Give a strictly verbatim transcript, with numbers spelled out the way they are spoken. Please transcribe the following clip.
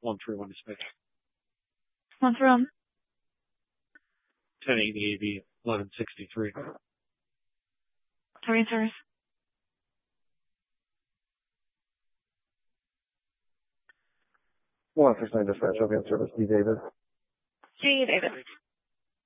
one three one dispatch. One from ten eighty A B, eleven sixty-three. Target service. one six nine dispatch, I'll be on service. D. David. G. David.